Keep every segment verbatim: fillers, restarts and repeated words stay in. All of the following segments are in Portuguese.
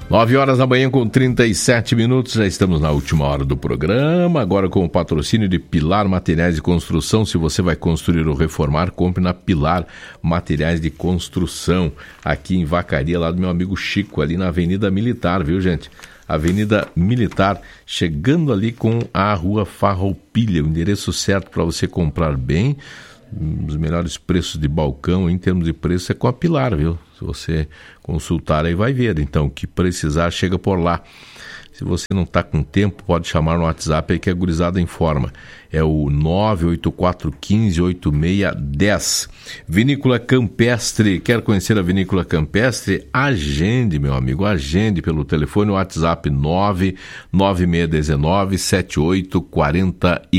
nove horas da manhã com trinta e sete minutos, já estamos na última hora do programa, agora com o patrocínio de Pilar Materiais de Construção. Se você vai construir ou reformar, compre na Pilar Materiais de Construção, aqui em Vacaria, lá do meu amigo Chico, ali na Avenida Militar, viu, gente? Avenida Militar, chegando ali com a Rua Farroupilha, o endereço certo para você comprar bem, os melhores preços de balcão, em termos de preço, é com a Pilar, viu? Se você consultar aí vai ver, então, o que precisar chega por lá. Se você não está com tempo, pode chamar no WhatsApp aí que a gurizada informa. É o nove oito quatro um cinco oito seis um zero. Vinícola Campestre, quer conhecer a Vinícola Campestre? Agende, meu amigo, agende pelo telefone, WhatsApp nove nove seis um nove sete oito quatro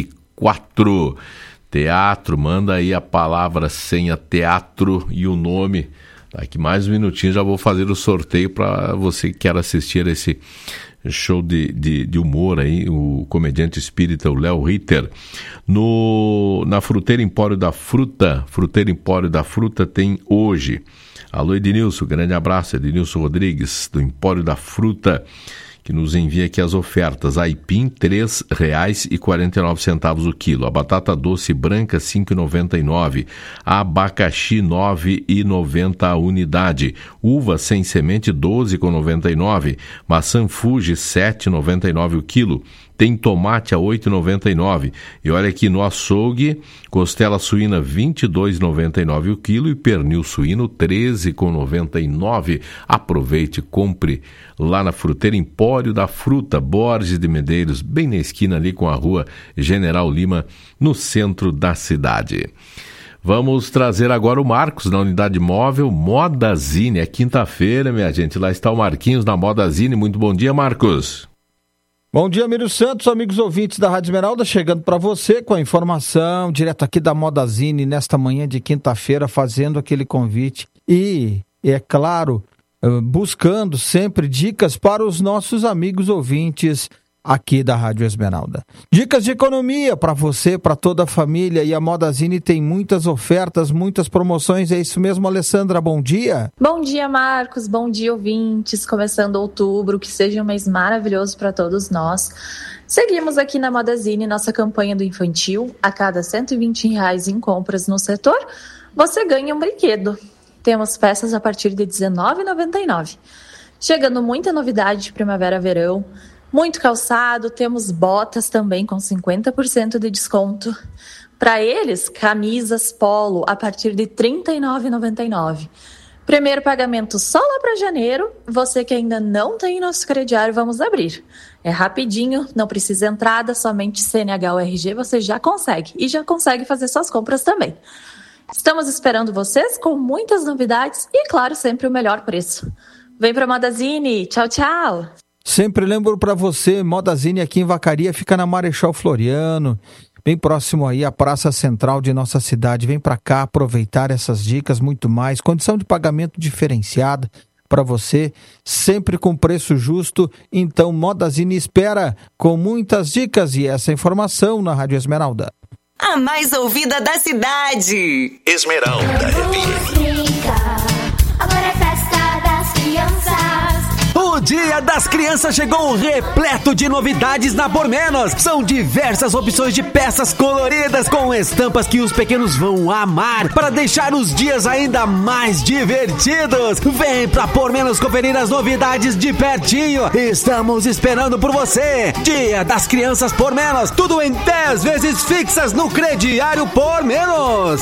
quatro. Teatro, manda aí a palavra senha teatro e o nome. Daqui mais um minutinho já vou fazer o sorteio para você que quer assistir esse show de, de, de humor aí, o comediante espírita, o Léo Ritter. No, na Fruteira Empório da Fruta, Fruteira Empório da Fruta tem hoje. Alô Ednilson, grande abraço, Ednilson Rodrigues, do Empório da Fruta, que nos envia aqui as ofertas. Aipim, três reais e quarenta e nove centavos o quilo. A batata doce branca, cinco reais e noventa e nove centavos. Abacaxi, nove reais e noventa centavos a unidade. Uva sem semente, doze reais e noventa e nove centavos. Maçã Fuji, sete reais e noventa e nove centavos o quilo. Tem tomate a oito reais e noventa e nove centavos. E olha aqui, no açougue, costela suína vinte e dois reais e noventa e nove centavos o quilo e pernil suíno treze reais e noventa e nove centavos. Aproveite, compre lá na Fruteira Empório da Fruta, Borges de Medeiros, bem na esquina ali com a rua General Lima, no centro da cidade. Vamos trazer agora o Marcos na unidade móvel Modazine. É quinta-feira, minha gente. Lá está o Marquinhos na Modazine. Muito bom dia, Marcos. Bom dia, Mírio Santos, amigos ouvintes da Rádio Esmeralda, chegando para você com a informação direto aqui da Modazine nesta manhã de quinta-feira, fazendo aquele convite e, é claro, buscando sempre dicas para os nossos amigos ouvintes aqui da Rádio Esmeralda. Dicas de economia para você, para toda a família, e a Modazine tem muitas ofertas, muitas promoções. É isso mesmo, Alessandra, bom dia. Bom dia, Marcos, bom dia, ouvintes. Começando outubro, que seja um mês maravilhoso para todos nós. Seguimos aqui na Modazine nossa campanha do infantil. A cada cento e vinte reais em compras no setor, você ganha um brinquedo. Temos peças a partir de dezenove reais e noventa e nove centavos. Chegando muita novidade de primavera-verão, muito calçado, temos botas também com cinquenta por cento de desconto. Para eles, camisas polo a partir de trinta e nove reais e noventa e nove centavos. Primeiro pagamento só lá para janeiro. Você que ainda não tem nosso crediário, vamos abrir. É rapidinho, não precisa entrada, somente C N H ou R G você já consegue. E já consegue fazer suas compras também. Estamos esperando vocês com muitas novidades e, claro, sempre o melhor preço. Vem para Modazine. Tchau, tchau. Sempre lembro para você, Modazine aqui em Vacaria, fica na Marechal Floriano, bem próximo aí à Praça Central de nossa cidade. Vem para cá aproveitar essas dicas, muito mais. Condição de pagamento diferenciada para você, sempre com preço justo. Então, Modazine espera com muitas dicas e essa informação na Rádio Esmeralda. A mais ouvida da cidade. Esmeralda F M. Agora é festa das crianças. O Dia das Crianças chegou repleto de novidades na Por Menos. São diversas opções de peças coloridas com estampas que os pequenos vão amar para deixar os dias ainda mais divertidos. Vem pra Por Menos conferir as novidades de pertinho. Estamos esperando por você. Dia das Crianças Por Menos. Tudo em dez vezes fixas no crediário Por Menos.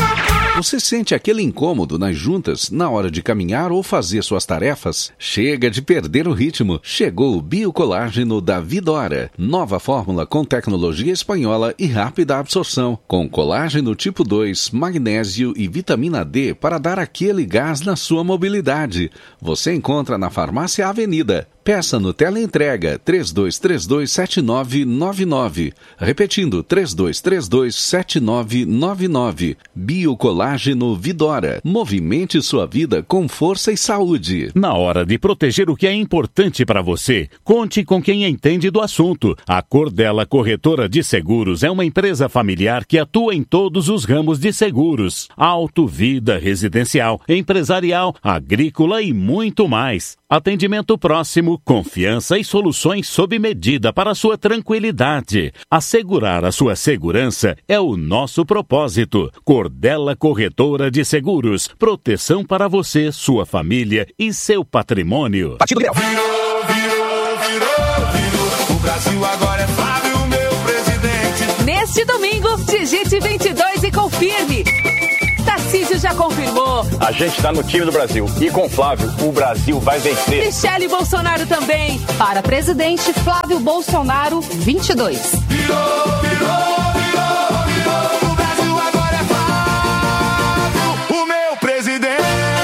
Você sente aquele incômodo nas juntas na hora de caminhar ou fazer suas tarefas? Chega de perder o ritmo. Chegou o Biocolágeno da Vidora. Nova fórmula com tecnologia espanhola e rápida absorção. Com colágeno tipo dois, magnésio e vitamina D para dar aquele gás na sua mobilidade. Você encontra na Farmácia Avenida. Peça no teleentrega três dois três dois sete nove nove nove. Repetindo, três dois três dois sete nove nove nove. Biocolágeno Vidora. Movimente sua vida com força e saúde. Na hora de proteger o que é importante para você, conte com quem entende do assunto. A Cordela Corretora de Seguros é uma empresa familiar que atua em todos os ramos de seguros. Auto, vida, residencial, empresarial, agrícola e muito mais. Atendimento próximo, confiança e soluções sob medida para sua tranquilidade. Assegurar a sua segurança é o nosso propósito. Cordella Corretora de Seguros. Proteção para você, sua família e seu patrimônio. Partido Liberal. Virou, virou, virou, virou. O Brasil agora é Flávio, meu presidente. Neste domingo, digite vinte e dois e confirme. Tarcísio já confirmou. A gente tá no time do Brasil. E com Flávio, o Brasil vai vencer. Michele Bolsonaro também. Para presidente, Flávio Bolsonaro, vinte e dois. Virou, virou, virou, virou. O Brasil agora é Flávio, o meu presidente.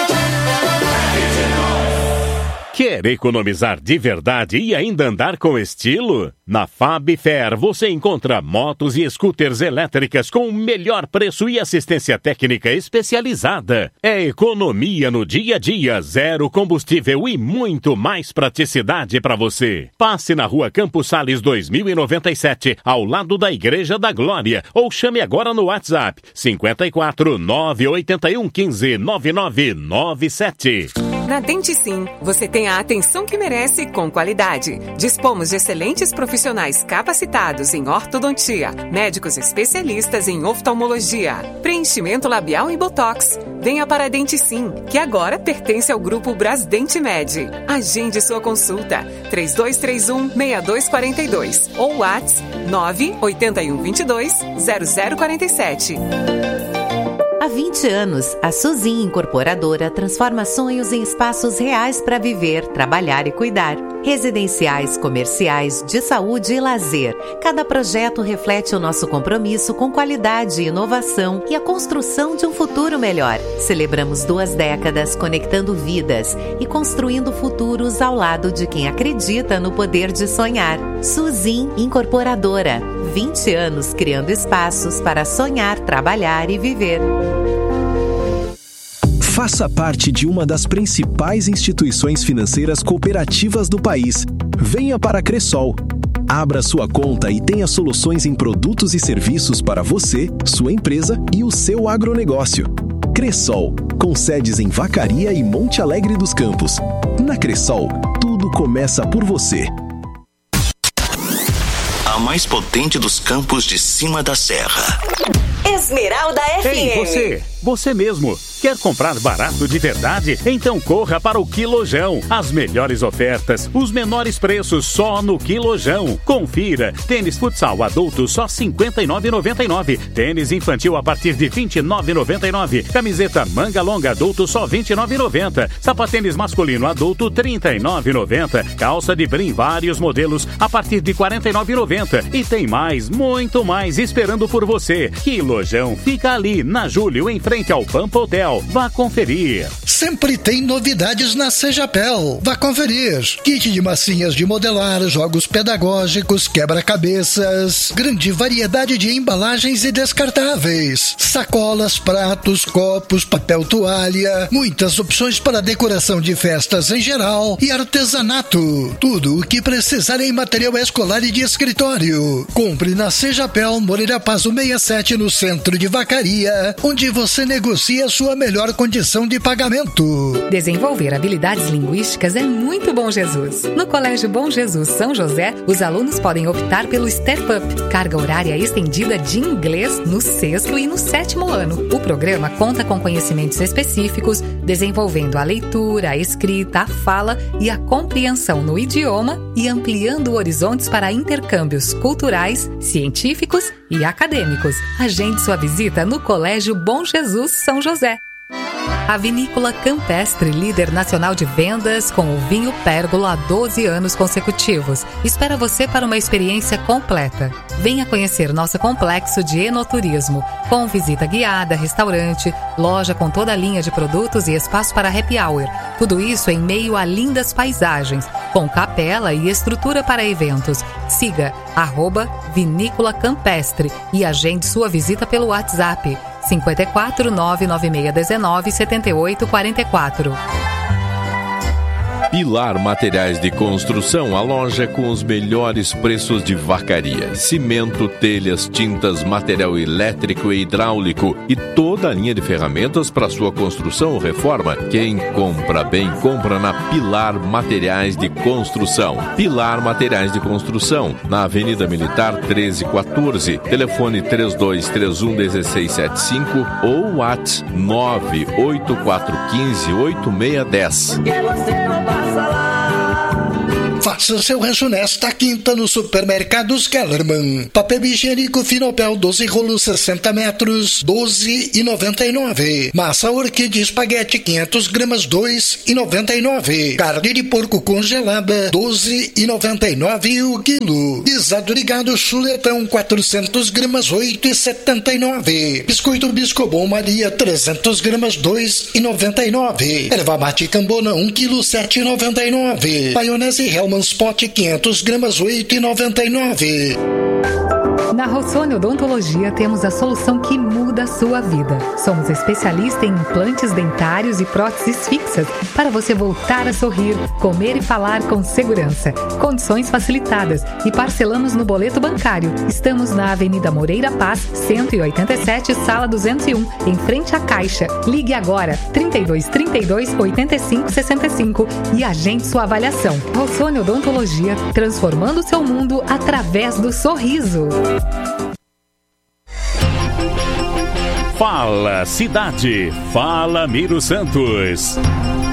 Quer economizar de verdade e ainda andar com estilo? Na Fab Fair você encontra motos e scooters elétricas com o melhor preço e assistência técnica especializada. É economia no dia a dia, zero combustível e muito mais praticidade para você. Passe na Rua Campos Sales dois mil e noventa e sete, ao lado da Igreja da Glória, ou chame agora no WhatsApp cinco quatro nove oito um um cinco nove nove nove sete. Na Dente Sim, você tem a atenção que merece com qualidade. Dispomos de excelentes profissionais capacitados em ortodontia, médicos especialistas em oftalmologia, preenchimento labial e botox. Venha para a Dente Sim, que agora pertence ao grupo Brasdente Med. Agende sua consulta três dois três um, seis dois quatro dois ou WhatsApp nove oito um dois dois zero zero quatro sete. Há vinte anos, a Suzin Incorporadora transforma sonhos em espaços reais para viver, trabalhar e cuidar. Residenciais, comerciais, de saúde e lazer. Cada projeto reflete o nosso compromisso com qualidade e inovação e a construção de um futuro melhor. Celebramos duas décadas conectando vidas e construindo futuros ao lado de quem acredita no poder de sonhar. Suzin Incorporadora. vinte anos criando espaços para sonhar, trabalhar e viver. Faça parte de uma das principais instituições financeiras cooperativas do país. Venha para a Cressol. Abra sua conta e tenha soluções em produtos e serviços para você, sua empresa e o seu agronegócio. Cressol, com sedes em Vacaria e Monte Alegre dos Campos. Na Cressol, tudo começa por você. A mais potente dos campos de cima da serra. Esmeralda F M. Ei, você, você mesmo. Quer comprar barato de verdade? Então corra para o Quilojão. As melhores ofertas, os menores preços só no Quilojão. Confira. Tênis futsal adulto só cinquenta e nove reais e noventa e nove centavos. Tênis infantil a partir de vinte e nove reais e noventa e nove centavos. Camiseta manga longa adulto só vinte e nove reais e noventa centavos. Sapatênis masculino adulto trinta e nove reais e noventa centavos. Calça de brim vários modelos a partir de quarenta e nove reais e noventa centavos. E tem mais, muito mais esperando por você. Quilojão fica ali na Júlio, em frente ao Pampa Hotel. Vá conferir. Sempre tem novidades na Sejapel. Vá conferir. Kit de massinhas de modelar, jogos pedagógicos, quebra-cabeças, grande variedade de embalagens e descartáveis, sacolas, pratos, copos, papel toalha, muitas opções para decoração de festas em geral e artesanato. Tudo o que precisar em material escolar e de escritório. Compre na Sejapel, Moreira Pazo sessenta e sete, no centro de Vacaria, onde você negocia sua melhor condição de pagamento. Desenvolver habilidades linguísticas é muito Bom Jesus. No Colégio Bom Jesus São José, os alunos podem optar pelo Step Up, carga horária estendida de inglês no sexto e no sétimo ano. O programa conta com conhecimentos específicos, desenvolvendo a leitura, a escrita, a fala e a compreensão no idioma e ampliando horizontes para intercâmbios culturais, científicos e acadêmicos. Agende sua visita no Colégio Bom Jesus São José. A Vinícola Campestre, líder nacional de vendas com o vinho Pérgola há doze anos consecutivos, espera você para uma experiência completa. Venha conhecer nosso complexo de enoturismo, com visita guiada, restaurante, loja com toda a linha de produtos e espaço para happy hour. Tudo isso em meio a lindas paisagens, com capela e estrutura para eventos. Siga arroba Vinícola Campestre e agende sua visita pelo WhatsApp cinco quatro nove nove seis um nove sete oito quatro quatro. Pilar Materiais de Construção, a loja com os melhores preços de vacaria. Cimento, telhas, tintas, material elétrico e hidráulico e toda a linha de ferramentas para sua construção ou reforma. Quem compra bem, compra na Pilar Materiais de Construção. Pilar Materiais de Construção, na Avenida Militar treze quatorze, telefone três dois três um um seis sete cinco ou WhatsApp nove oito quatro um cinco oito seis um zero. Faça seu rancho nesta quinta no Supermercados Kellerman. Papel higiênico Finopel doze rolos sessenta metros, doze e noventa e nove. Massa orquídea espaguete quinhentas gramas, dois e noventa e nove. Carne de porco congelada, doze e noventa e nove o quilo. Guisado de gado chuletão quatrocentas gramas, oito e setenta e nove. Biscoito Biscobon Maria trezentas gramas, dois e noventa e nove. Erva mate Cambona um quilo, sete e noventa e nove. Maionese Hellmann's Pot quinhentas gramas, oito e noventa e nove. Na Rossoni Odontologia temos a solução que muda a sua vida. Somos especialistas em implantes dentários e próteses fixas para você voltar a sorrir, comer e falar com segurança. Condições facilitadas e parcelamos no boleto bancário. Estamos na Avenida Moreira Paz, cento e oitenta e sete, sala duzentos e um, em frente à Caixa. Ligue agora, trinta e dois, trinta e dois, oitenta e cinco, sessenta e cinco e agende sua avaliação. Rossoni Odontologia, transformando o seu mundo através do sorriso. Fala Cidade, fala Miro Santos.